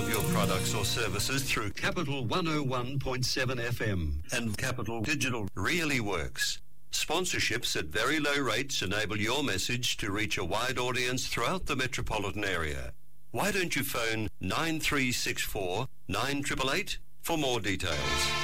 your products or services through Capital 101.7 FM. And Capital Digital really works. Sponsorships at very low rates enable your message to reach a wide audience throughout the metropolitan area. Why don't you phone 9364 9888 for more details?